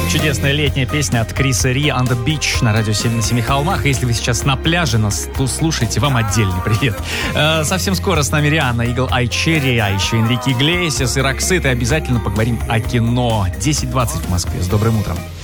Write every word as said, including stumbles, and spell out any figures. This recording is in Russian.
Чудесная летняя песня от Криса Ри «On the Beach» на радио семь на семи холмах. Если вы сейчас на пляже нас то слушаете, вам отдельный привет. Э, совсем скоро с нами Рианна, Eagle Eye Cherry, а еще Энрике Иглесиас и Роксет. И обязательно поговорим о кино. десять двадцать в Москве. С добрым утром.